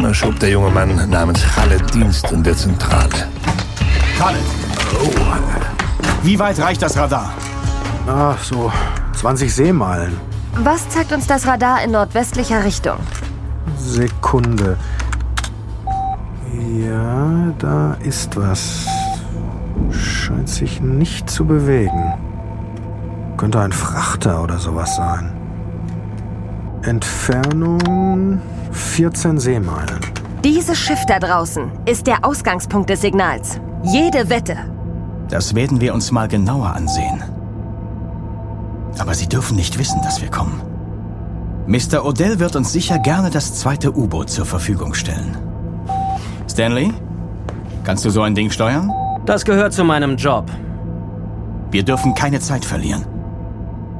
schob der junge Mann namens Khaled Dienst in der Zentrale. Khaled! Oh. Wie weit reicht das Radar? So 20 Seemeilen. Was zeigt uns das Radar in nordwestlicher Richtung? Sekunde. Ja, da ist was. Scheint sich nicht zu bewegen. Könnte ein Frachter oder sowas sein. Entfernung 14 Seemeilen. Dieses Schiff da draußen ist der Ausgangspunkt des Signals. Jede Wette. Das werden wir uns mal genauer ansehen. Aber Sie dürfen nicht wissen, dass wir kommen. Mr. Odell wird uns sicher gerne das zweite U-Boot zur Verfügung stellen. Stanley, kannst du so ein Ding steuern? Das gehört zu meinem Job. Wir dürfen keine Zeit verlieren.